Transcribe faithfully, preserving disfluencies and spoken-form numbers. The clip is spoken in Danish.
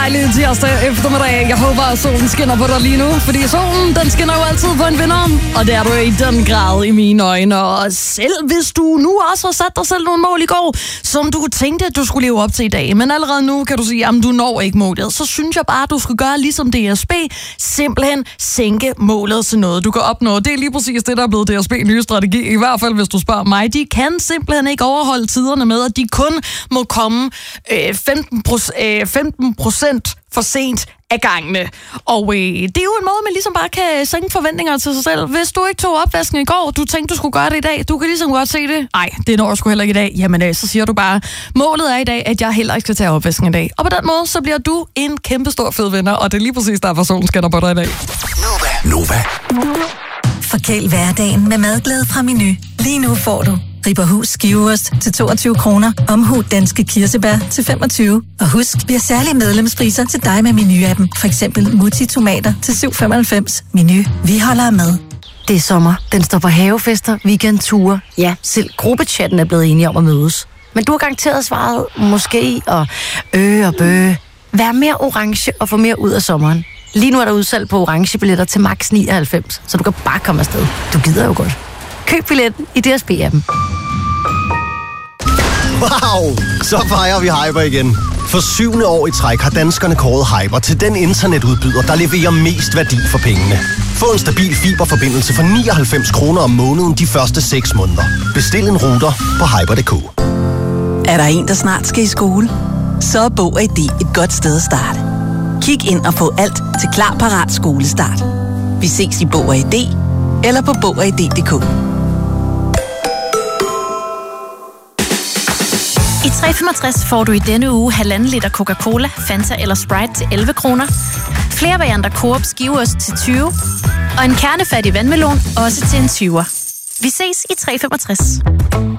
Dejlig tirsdag eftermiddag. Jeg håber, at solen skinner på dig lige nu, fordi solen, den skinner jo altid på en vinder, og det er du i den grad i mine øjne. Og selv hvis du nu også har sat dig selv nogle mål i går, som du tænkte, at du skulle leve op til i dag, men allerede nu kan du sige, at du når ikke målet, så synes jeg bare, at du skulle gøre ligesom D S B, simpelthen sænke målet til noget, du kan opnå. Det er lige præcis det, der er blevet D S B's nye strategi, i hvert fald hvis du spørger mig. De kan simpelthen ikke overholde tiderne med, at de kun må komme øh, femten procent for sent af gangene. Og øh, det er jo en måde, man ligesom bare kan sænke forventninger til sig selv. Hvis du ikke tog opvasken i går, du tænkte, du skulle gøre det i dag, du kan ligesom godt se det. Nej, det når jeg sgu heller ikke i dag. Jamen, øh, så siger du bare, målet er i dag, at jeg heller ikke skal tage opvasken i dag. Og på den måde, så bliver du en kæmpe stor fed vinder, og det er lige præcis derfor, solen skinner på dig i dag. Nova. Forkæl hverdagen med madglæde fra Meny. Lige nu får du Ribberhus skiveost til toogtyve kroner, Omhu danske kirsebær til femogtyve. Og husk, vi har særlige medlemspriser til dig med Meny-appen. For eksempel Mutti tomater til syv femoghalvfems. Meny, vi holder med. Det er sommer. Den står på havefester, weekendture. Ja, selv gruppechatten er blevet enige om at mødes. Men du har garanteret svaret måske og øh og bøh. Vær mere orange og få mere ud af sommeren. Lige nu er der udsalg på orange billetter til max nioghalvfems, så du kan bare komme afsted. Du gider jo godt. Køb billetten i D S B-appen. Wow! Så fejrer vi Hyper igen. For syvende år i træk har danskerne kåret Hyper til den internetudbyder, der leverer mest værdi for pengene. Få en stabil fiberforbindelse for nioghalvfems kroner om måneden de første seks måneder. Bestil en router på hyper punktum d k. Er der en, der snart skal i skole? Så er Bog og I D et godt sted at starte. Kig ind og få alt til klar, parat skolestart. Vi ses i Bog og I D eller på bog og i d punktum d k. I tre komma femogtres får du i denne uge halvanden liter Coca-Cola, Fanta eller Sprite til elleve kroner. Flere varianter Coop skiveost til tyve. Og en kernefattig vandmelon også til en tyver. Vi ses i tre komma femogtres.